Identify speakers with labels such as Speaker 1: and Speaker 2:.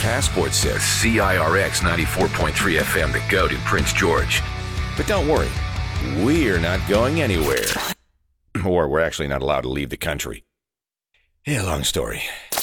Speaker 1: passport says CIRX 94.3 FM, the GOAT in Prince George. But don't worry, we're not going anywhere. Or we're actually not allowed to leave the country. Yeah, long story.